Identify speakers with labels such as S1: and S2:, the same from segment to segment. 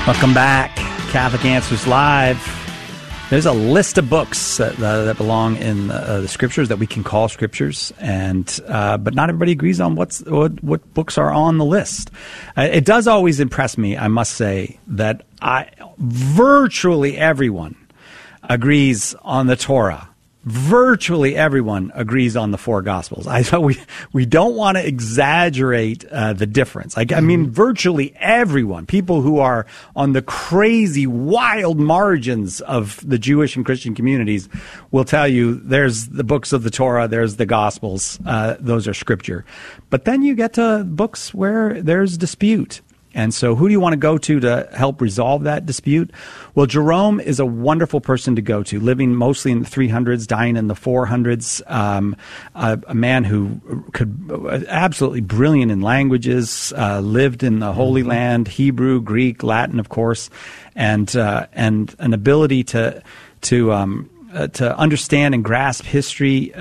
S1: Welcome back, Catholic Answers Live. There's a list of books that belong in the scriptures that we can call scriptures, and but not everybody agrees on what books are on the list. It does always impress me, I must say, that virtually everyone agrees on the Torah. Virtually everyone agrees on the four Gospels. We don't want to exaggerate the difference. I mean, virtually everyone, people who are on the crazy, wild margins of the Jewish and Christian communities, will tell you there's the books of the Torah, there's the Gospels, those are scripture. But then you get to books where there's dispute. And so who do you want to go to help resolve that dispute? Well, Jerome is a wonderful person to go to, living mostly in the 300s, dying in the 400s, a man who could absolutely brilliant in languages, lived in the Holy Land, Hebrew, Greek, Latin, of course, and an ability to understand and grasp history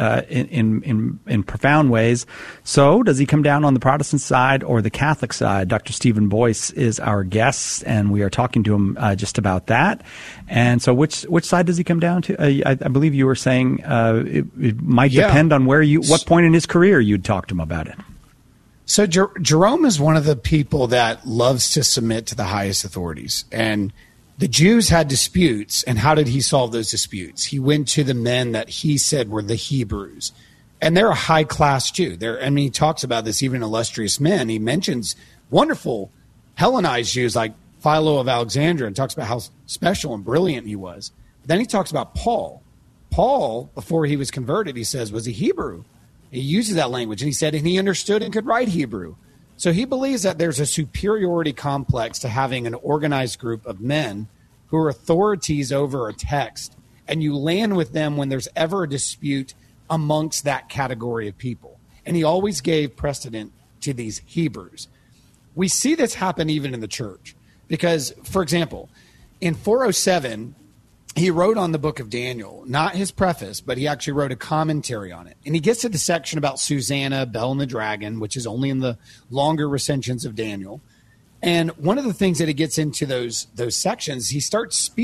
S1: in profound ways. So does he come down on the Protestant side or the Catholic side? Dr. Stephen Boyce is our guest, and we are talking to him just about that. And so which side does he come down to? I believe you were saying it might depend on what point in his career you'd talk to him about it.
S2: So Jerome is one of the people that loves to submit to the highest authorities. And the Jews had disputes, and how did he solve those disputes? He went to the men that he said were the Hebrews, and they're a high-class Jew. He talks about this, even illustrious men. He mentions wonderful Hellenized Jews like Philo of Alexandria and talks about how special and brilliant he was. But then he talks about Paul. Paul, before he was converted, he says, was a Hebrew. He uses that language, and he said, and he understood and could write Hebrew. So he believes that there's a superiority complex to having an organized group of men who are authorities over a text, and you land with them when there's ever a dispute amongst that category of people. And he always gave precedent to these Hebrews. We see this happen even in the church because, for example, in 407, he wrote on the book of Daniel, not his preface, but he actually wrote a commentary on it. And he gets to the section about Susanna, Bel and the Dragon, which is only in the longer recensions of Daniel. And one of the things that he gets into those sections, he starts speaking